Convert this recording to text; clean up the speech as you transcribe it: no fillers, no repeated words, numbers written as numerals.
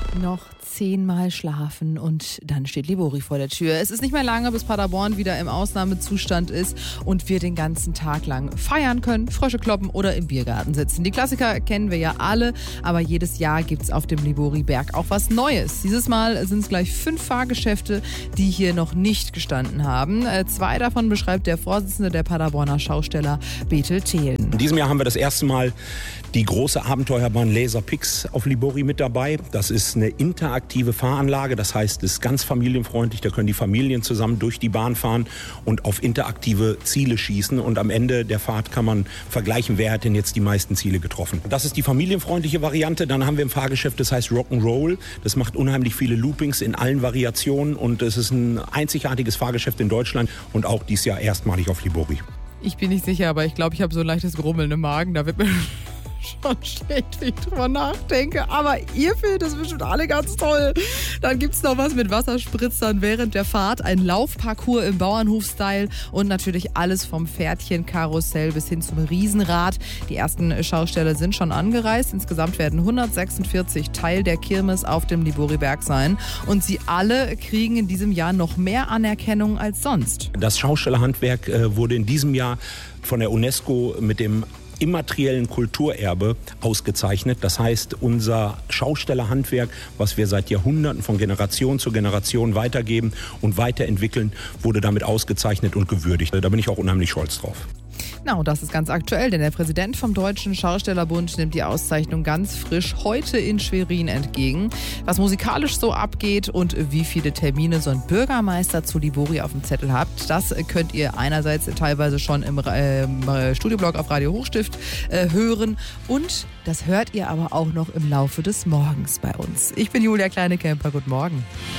Noch 10-mal schlafen und dann steht Libori vor der Tür. Es ist nicht mehr lange, bis Paderborn wieder im Ausnahmezustand ist und wir den ganzen Tag lang feiern können, Frösche kloppen oder im Biergarten sitzen. Die Klassiker kennen wir ja alle, aber jedes Jahr gibt es auf dem Libori-Berg auch was Neues. Dieses Mal sind es gleich 5 Fahrgeschäfte, die hier noch nicht gestanden haben. 2 davon beschreibt der Vorsitzende der Paderborner Schausteller, Bethel Thelen. In diesem Jahr haben wir das erste Mal die große Abenteuerbahn Laser Pix auf Libori mit dabei. Das ist eine interaktive Fahranlage, das heißt, es ist ganz familienfreundlich. Da können die Familien zusammen durch die Bahn fahren und auf interaktive Ziele schießen. Und am Ende der Fahrt kann man vergleichen, wer hat denn jetzt die meisten Ziele getroffen. Das ist die familienfreundliche Variante. Dann haben wir im Fahrgeschäft, das heißt Rock'n'Roll. Das macht unheimlich viele Loopings in allen Variationen. Und es ist ein einzigartiges Fahrgeschäft in Deutschland und auch dieses Jahr erstmalig auf Libori. Ich bin nicht sicher, aber ich glaube, ich habe so ein leichtes Grummeln im Magen. Da wird mir schon schlecht, wie ich drüber nachdenke. Aber ihr findet das bestimmt alle ganz toll. Dann gibt's noch was mit Wasserspritzern während der Fahrt, ein Laufparcours im Bauernhof-Style und natürlich alles vom Pferdchenkarussell bis hin zum Riesenrad. Die ersten Schausteller sind schon angereist. Insgesamt werden 146 Teil der Kirmes auf dem Libori-Berg sein. Und sie alle kriegen in diesem Jahr noch mehr Anerkennung als sonst. Das Schaustellerhandwerk wurde in diesem Jahr von der UNESCO mit dem immateriellen Kulturerbe ausgezeichnet. Das heißt, unser Schaustellerhandwerk, was wir seit Jahrhunderten von Generation zu Generation weitergeben und weiterentwickeln, wurde damit ausgezeichnet und gewürdigt. Da bin ich auch unheimlich stolz drauf. Na, und das ist ganz aktuell, denn der Präsident vom Deutschen Schaustellerbund nimmt die Auszeichnung ganz frisch heute in Schwerin entgegen. Was musikalisch so abgeht und wie viele Termine so ein Bürgermeister zu Libori auf dem Zettel hat, das könnt ihr einerseits teilweise schon im Studioblog auf Radio Hochstift hören und das hört ihr aber auch noch im Laufe des Morgens bei uns. Ich bin Julia Kleine-Kemper, guten Morgen.